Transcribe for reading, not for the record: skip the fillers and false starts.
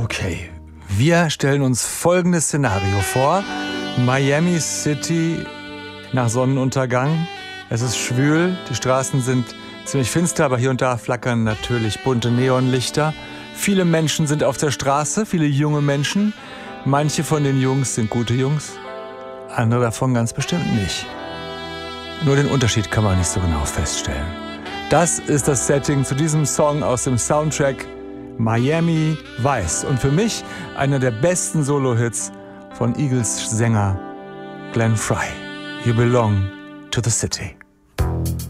Okay, wir stellen uns folgendes Szenario vor. Miami City nach Sonnenuntergang. Es ist schwül, die Straßen sind ziemlich finster, aber hier und da flackern natürlich bunte Neonlichter. Viele Menschen sind auf der Straße, viele junge Menschen. Manche von den Jungs sind gute Jungs, andere davon ganz bestimmt nicht. Nur den Unterschied kann man nicht so genau feststellen. Das ist das Setting zu diesem Song aus dem Soundtrack Miami Vice. Und für mich einer der besten Solo-Hits von Eagles-Sänger Glenn Frey. You belong to the city.